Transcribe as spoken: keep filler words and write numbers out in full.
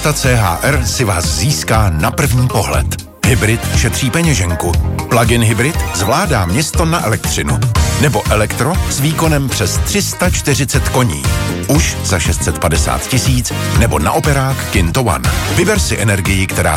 Toyota C H R si vás získá na první pohled. Hybrid šetří peněženku. Plug-in hybrid zvládá město na elektřinu. Nebo elektro s výkonem přes tři sta čtyřicet koní. Už za šest set padesát tisíc nebo na operák Kinto One. Vyber si energii, která